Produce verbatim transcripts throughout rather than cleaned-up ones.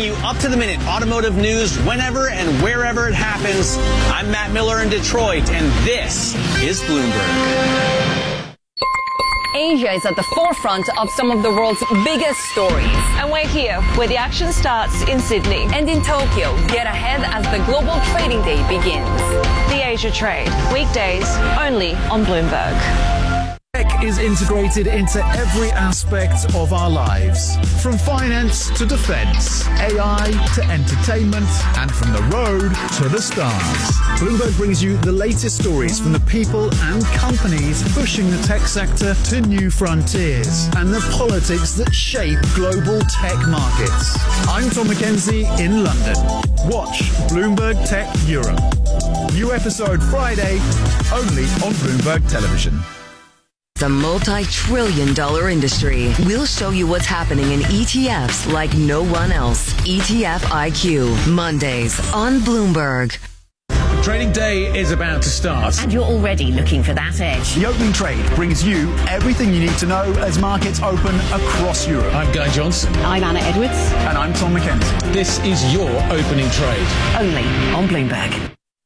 you up-to-the-minute automotive news whenever and wherever it happens. I'm Matt Miller in Detroit, and this is Bloomberg. Asia is at the forefront of some of the world's biggest stories. And we're here, where the action starts in Sydney. And in Tokyo, get ahead as the global trading day begins. The Asia Trade, weekdays only on Bloomberg. Tech is integrated into every aspect of our lives, from finance to defense, A I to entertainment, and from the road to the stars. Bloomberg brings you the latest stories from the people and companies pushing the tech sector to new frontiers and the politics that shape global tech markets. I'm Tom McKenzie in London. Watch Bloomberg Tech Europe. New episode Friday, only on Bloomberg Television. The multi-trillion dollar industry. We'll show you what's happening in E T Fs like no one else. E T F I Q, Mondays on Bloomberg. Trading day is about to start. And you're already looking for that edge. The opening trade brings you everything you need to know as markets open across Europe. I'm Guy Johnson. I'm Anna Edwards. And I'm Tom McKenzie. This is your opening trade. Only on Bloomberg.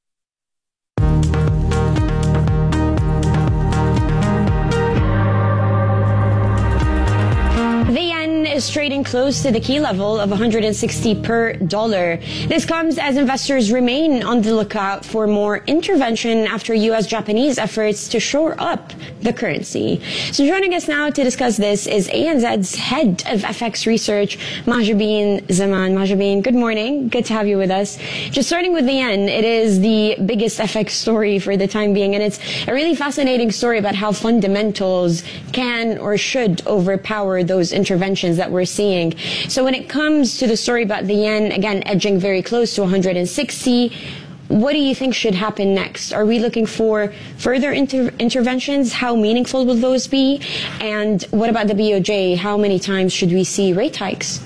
Is trading close to the key level of one hundred sixty per dollar. This comes as investors remain on the lookout for more intervention after U S Japanese efforts to shore up the currency. So joining us now to discuss this is A N Z's head of F X research, Mahjabeen Zaman. Mahjabeen, good morning. Good to have you with us. Just starting with the yen, it is the biggest F X story for the time being, and it's a really fascinating story about how fundamentals can or should overpower those interventions that we're seeing. So when it comes to the story about the yen, again, edging very close to one hundred sixty, what do you think should happen next? Are we looking for further inter- interventions? How meaningful will those be? And what about the B O J? How many times should we see rate hikes?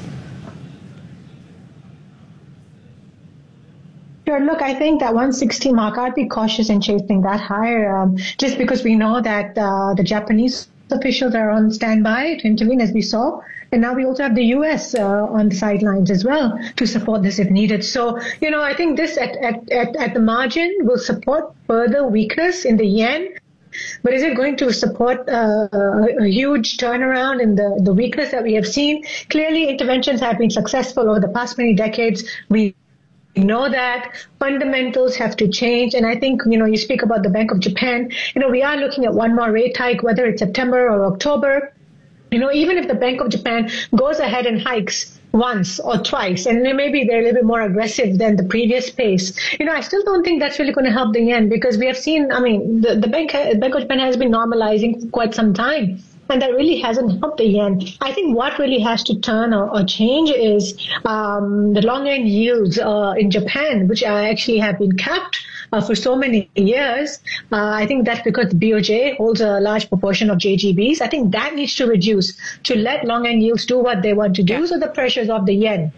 Sure. Look, I think that one sixty mark, I'd be cautious in chasing that higher, um, just because we know that uh, the Japanese officials are on standby to intervene, as we saw. And now we also have the U S uh, on the sidelines as well to support this if needed. So, you know, I think this at, at, at, at the margin will support further weakness in the yen. But is it going to support uh, a huge turnaround in the, the weakness that we have seen? Clearly, interventions have been successful over the past many decades. We know that fundamentals have to change. And I think, you know, you speak about the Bank of Japan. You know, we are looking at one more rate hike, whether it's September or October. You know, even if the Bank of Japan goes ahead and hikes once or twice, and maybe they're a little bit more aggressive than the previous pace, you know, I still don't think that's really going to help the yen, because we have seen, I mean, the, the Bank, Bank of Japan has been normalizing for quite some time. And that really hasn't helped the yen. I think what really has to turn or, or change is um, the long end yields uh, in Japan, which actually have been capped uh, for so many years. Uh, I think that's because the B O J holds a large proportion of J G Bs. I think that needs to reduce to let long end yields do what they want to do. So the pressures of the yen.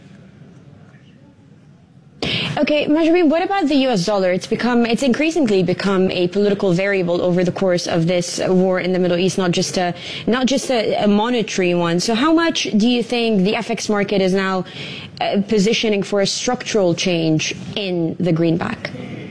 Okay, Mahjabeen, what about the U S dollar? It's become, it's increasingly become a political variable over the course of this war in the Middle East, not just a, not just a, a monetary one. So how much do you think the F X market is now uh, positioning for a structural change in the greenback?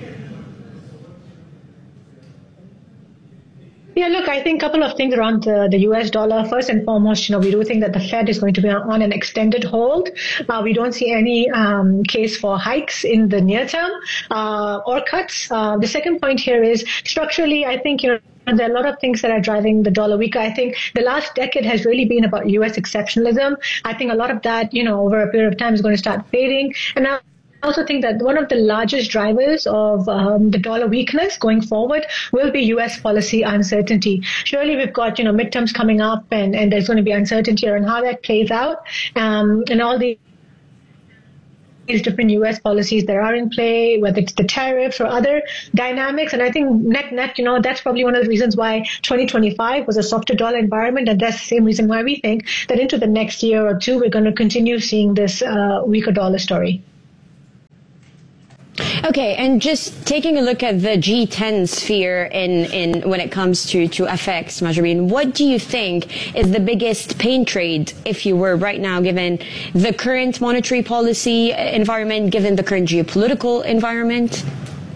Yeah, look, I think a couple of things around the, the U S dollar. First and foremost, you know, we do think that the Fed is going to be on an extended hold. Uh, we don't see any um, case for hikes in the near term uh, or cuts. Uh, the second point here is structurally, I think, you know, and there are a lot of things that are driving the dollar weaker. I think the last decade has really been about U S exceptionalism. I think a lot of that, you know, over a period of time is going to start fading. And now, I also think that one of the largest drivers of um, the dollar weakness going forward will be U S policy uncertainty. Surely we've got, you know, midterms coming up, and, and there's going to be uncertainty around how that plays out, um, and all the these different U S policies that are in play, whether it's the tariffs or other dynamics. And I think net, net, you know, that's probably one of the reasons why twenty twenty-five was a softer dollar environment. And that's the same reason why we think that into the next year or two, we're going to continue seeing this uh, weaker dollar story. Okay, and just taking a look at the G ten sphere in, in when it comes to, to F X, Mahjabeen, what do you think is the biggest pain trade if you were right now, given the current monetary policy environment, given the current geopolitical environment?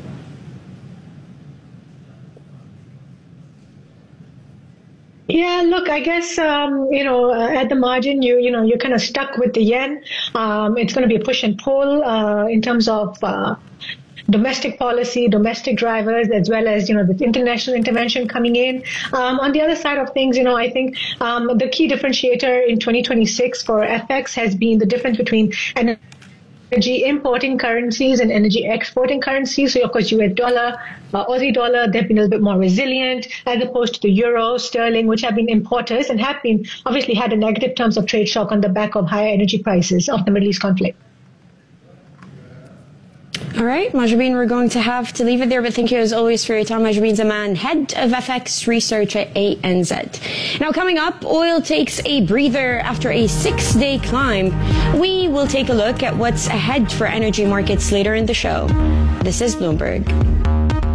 Yeah, look, I guess, um, you know, uh, at the margin, you, you know, you're kind of stuck with the yen. Um, it's going to be a push and pull, uh, in terms of, uh, domestic policy, domestic drivers, as well as, you know, the international intervention coming in. Um, on the other side of things, you know, I think, um, the key differentiator in twenty twenty-six for F X has been the difference between an energy importing currencies and energy exporting currencies. So, of course, U S dollar, uh, Aussie dollar, they've been a little bit more resilient as opposed to the euro, sterling, which have been importers and have been obviously had a negative terms of trade shock on the back of higher energy prices of the Middle East conflict. All right, Mahjabeen, we're going to have to leave it there, but thank you as always for your time. Mahjabeen Zaman, head of F X research at A N Z. Now, coming up, oil takes a breather after a six-day climb. We will take a look at what's ahead for energy markets later in the show. This is Bloomberg.